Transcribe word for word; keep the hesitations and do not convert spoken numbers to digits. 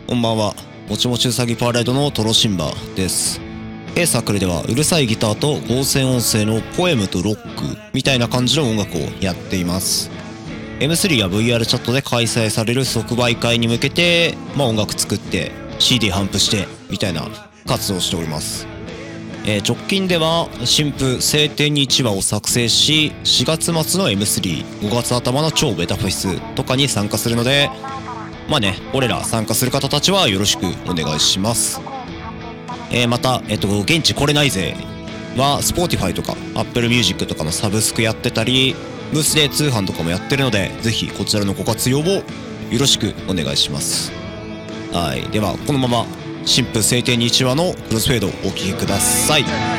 こんばんは。もちもちうさぎパレードのトロシンバです。A サークルではうるさいギターと合成音声のポエムとロックみたいな感じの音楽をやっています。エムスリー や ブイアール チャットで開催される即売会に向けて、まあ、音楽作って シーディー 頒布してみたいな活動をしております。えー、直近では新譜晴天にいちわを作成し、しがつ末の エムスリー、ごがつ頭の超ベタフェスとかに参加するので、まあね、俺ら参加する方たちはよろしくお願いします。えー、また、えっと、現地来れないぜは Spotify とか Apple Music とかのサブスクやってたり、ブースで通販とかもやってるので、ぜひこちらのご活用をよろしくお願いします。はい。では、このまま新婦晴天にいちわのクロスフェードをお聴きください。